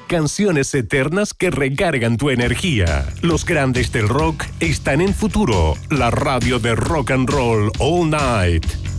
canciones eternas que recargan tu energía. Los grandes del rock están en Futuro, la radio de rock and roll all night.